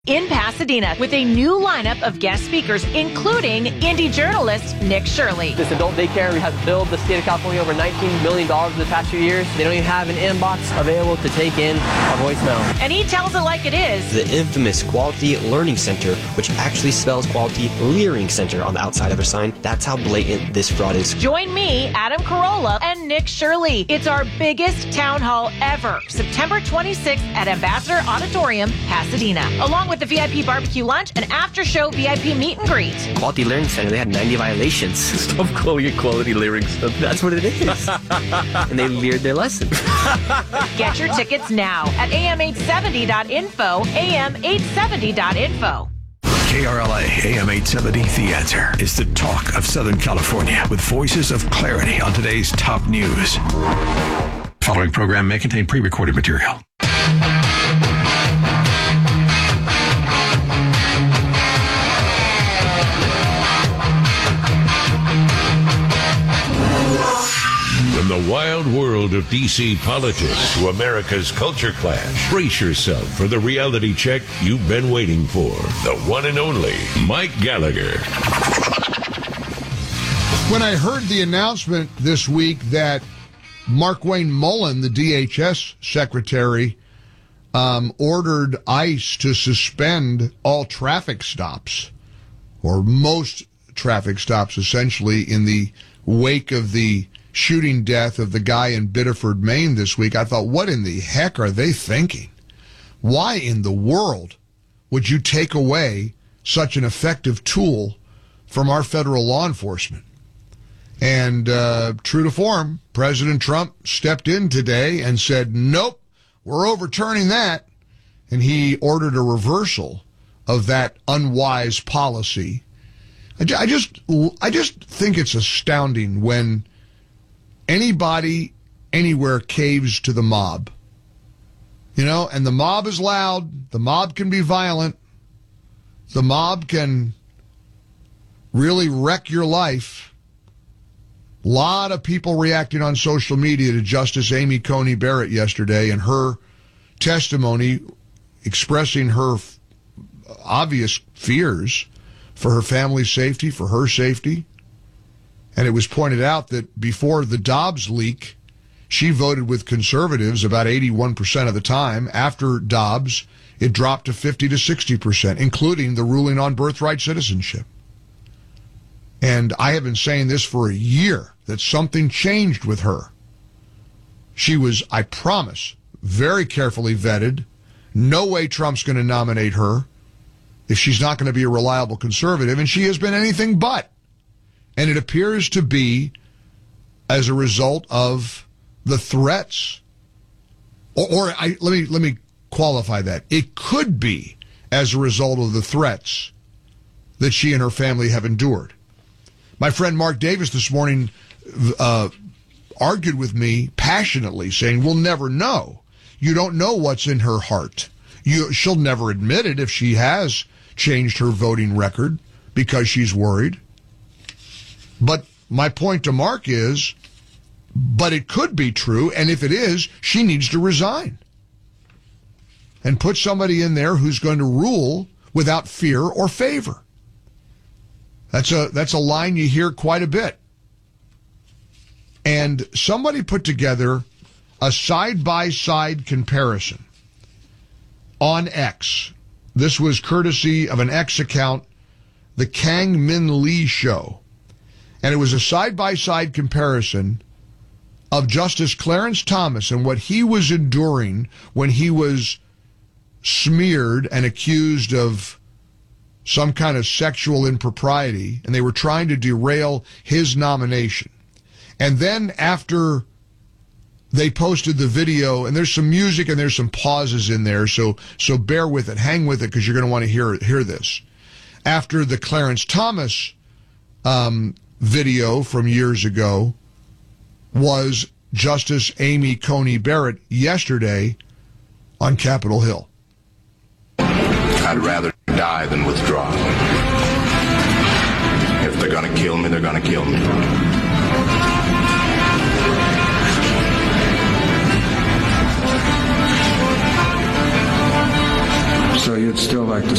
in Pasadena with a new lineup of guest speakers, including indie journalist Nick Shirley. This adult daycare has billed the state of California over $19 million in the past few years. They don't even have an inbox available to take in a voicemail. And he tells it like it is. The infamous Quality Learning Center, which actually spells Quality Leering Center on the outside of their sign. That's how blatant this fraud is. Join me, Adam Carolla, and Nick Shirley. It's our biggest town hall ever, September 26th at Ambassador Auditorium, Pasadena, along with the VIP barbecue lunch and after-show VIP meet and greet. Quality Learning Center, they had 90 violations. Stop calling it Quality Leering Center. That's what it is. And they leered their lesson. Get your tickets now at am870.info, am870.info. KRLA AM 870, The Answer, is the talk of Southern California with voices of clarity on today's top news. Following program may contain pre-recorded material. From the wild world of D.C. politics to America's culture clash, brace yourself for the reality check you've been waiting for. The one and only Mike Gallagher. When I heard the announcement this week that Markwayne Mullin, the DHS secretary, ordered ICE to suspend all traffic stops, or most traffic stops, essentially, in the wake of the shooting death of the guy in Biddeford, Maine this week, I thought, what in the heck are they thinking? Why in the world would you take away such an effective tool from our federal law enforcement? And true to form, President Trump stepped in today and said, nope, we're overturning that. And he ordered a reversal of that unwise policy. I just think it's astounding when anybody, anywhere caves to the mob. You know, and the mob is loud. The mob can be violent. The mob can really wreck your life. A lot of people reacting on social media to Justice Amy Coney Barrett yesterday and her testimony expressing her obvious fears for her family's safety, for her safety. And it was pointed out that before the Dobbs leak, she voted with conservatives about 81% of the time. After Dobbs, it dropped to 50 to 60%, including the ruling on birthright citizenship. And I have been saying this for a year, that something changed with her. She was, I promise, very carefully vetted. No way Trump's going to nominate her if she's not going to be a reliable conservative, and she has been anything but. And it appears to be as a result of the threats. Let me qualify that. It could be as a result of the threats that she and her family have endured. My friend Mark Davis this morning argued with me passionately, saying, we'll never know. You don't know what's in her heart. She'll never admit it if she has changed her voting record because she's worried. But my point to Mark is, but it could be true, and if it is, she needs to resign. And put somebody in there who's going to rule without fear or favor. That's a line you hear quite a bit. And somebody put together a side-by-side comparison on X. This was courtesy of an X account, the Kang Min Lee Show. And it was a side-by-side comparison of Justice Clarence Thomas and what he was enduring when he was smeared and accused of some kind of sexual impropriety, and they were trying to derail his nomination. And then after they posted the video, and there's some music and there's some pauses in there, so bear with it, hang with it, because you're going to want to hear this. After the Clarence Thomas video from years ago was Justice Amy Coney Barrett yesterday on Capitol Hill. I'd rather die than withdraw. If they're going to kill me, they're going to kill me. So you'd still like to